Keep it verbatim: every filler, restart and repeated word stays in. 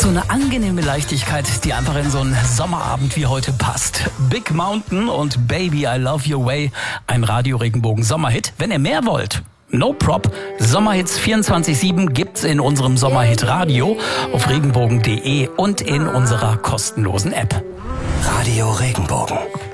So eine angenehme Leichtigkeit, die einfach in so einen Sommerabend wie heute passt. Big Mountain und Baby, I Love Your Way, ein Radio-Regenbogen-Sommerhit. Wenn ihr mehr wollt, no prop, Sommerhits vierundzwanzig sieben gibt's in unserem Sommerhit-Radio auf regenbogen punkt de und in unserer kostenlosen App. Radio Regenbogen.